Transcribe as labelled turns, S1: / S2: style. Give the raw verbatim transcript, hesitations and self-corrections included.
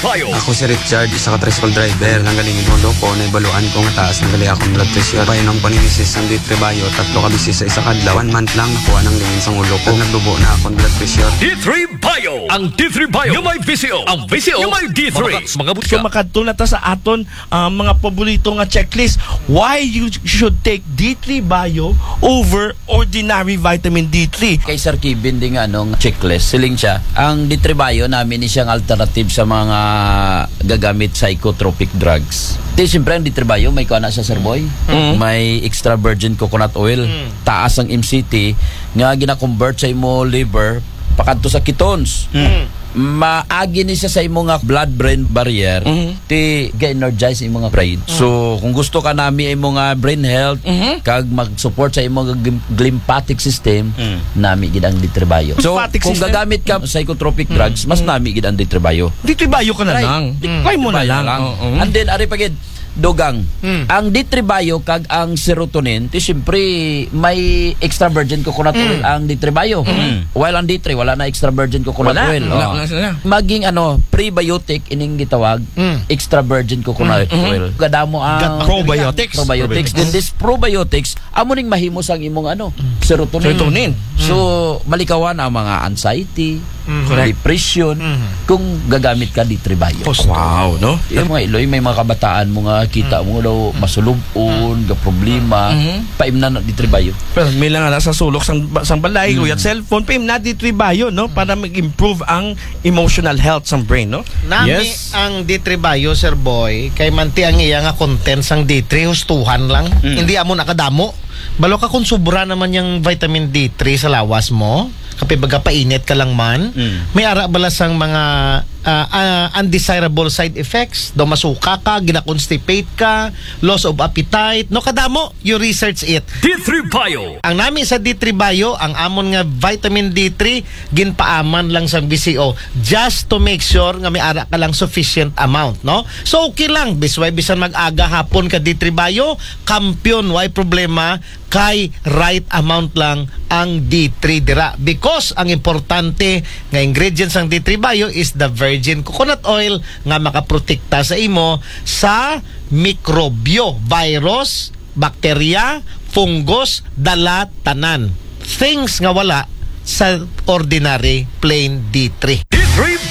S1: Bio.
S2: Ako si Richard, isa ka tricycle driver. Nanggalingin mo ko, naibaluan ko nga taas, nagali akong blood pressure. Painom ko ni misis ang D three Bio, tatlo ka bisis sa isa kadlaw. One month lang, nakuha ng lingin sa ulo ko. Nagdubo na akong blood pressure.
S1: D three Bio. Ang D three Bio, yung may V C O. Ang V C O, yung may D three. Mga butka.
S3: So makadto na ta sa aton uh, mga paborito nga checklist. Why you should take D three Bio over ordinary vitamin D three?
S4: Kay Sir Kevin din nga nung checklist, siling siya. Ang D three Bio namin ni siyang alternative sa mga gagamit psychotropic drugs. Di siyempre ang D three Bio may kuha na siya, Sir Boy. Mm-hmm. May extra virgin coconut oil. Mm-hmm. Taas ang M C T nga gina-convert sa imo liver pakadto sa ketones. Mm-hmm. Maagi ni siya sa imong nga blood-brain barrier, mm-hmm. ti ga-energize imong nga brain. Mm-hmm. So kung gusto ka nami imong nga brain health, mm-hmm. kag mag-support sa imong glymphatic system, mm-hmm. nami gid ang D three Bio. So
S3: Lymphatic
S4: kung
S3: system?
S4: gagamit ka psychotropic mm-hmm. drugs, mas nami gid ang D three Bio.
S3: D three Bio ka na
S4: Right.
S3: lang.
S4: Mm.
S3: Try mo na
S4: D three Bio
S3: lang. Uh-huh.
S4: And then ari pagid dugang. Mm. Ang D three Bio kag ang serotonin, ti siyempre may extra virgin coconut oil mm. ang D three Bio. Mm. While ang D three wala na extra virgin coconut
S3: Wala.
S4: oil.
S3: Wala.
S4: Oh.
S3: Wala sila.
S4: Maging ano, prebiotic ining gitawag, mm. extra virgin coconut
S3: Mm.
S4: oil. Gadamo ang
S3: Probiotics.
S4: Probiotics. Then this probiotics amo ning mahimos ang imong ano, serotonin.
S3: Serotonin.
S4: So malikawan ang mga anxiety,
S3: Mm.
S4: depression
S3: Mm.
S4: kung gagamit ka D three Bio.
S3: Wow, no?
S4: Yung mga iloy, may mga kabataan mo nga kita mo daw masulubon, ga problema,
S3: Mm-hmm.
S4: paimna na D three Bio.
S3: Pero may lang nasa sulok sang, sang balay,
S4: Mm.
S3: kuya cellphone, pa na D three Bio, no? Para mag-improve ang emotional health sang brain, no?
S5: Nami ang D three Bio, Sir Boy, kay manti ang iya nga content sang D three, hustuhan lang.
S3: Mm.
S5: Hindi amo nakadamo. Balo ka kung sobra naman yung vitamin D three sa lawas mo, kapag baga painit ka lang man,
S4: Mm.
S5: may ara bala sang mga uh, uh, undesirable side effects. Daw masuka ka, gina-constipate ka, loss of appetite. No kadamo, you research it.
S1: D three Bio.
S5: Ang nami sa D three Bio, ang amon nga vitamin D three, ginpaaman lang sa V C O just to make sure nga may ara ka lang sufficient amount, no? So okay lang, bisway bisan mag-aga hapon ka D three Bio, kampiyon, why problema, kay right amount lang ang D three dira. Because ang importante nga ingredients ng D three Bio is the virgin coconut oil nga makaprotekta sa imo sa mikrobyo, virus, bakterya, fungus, dala, tanan. Things nga wala sa ordinary plain D three.
S1: D three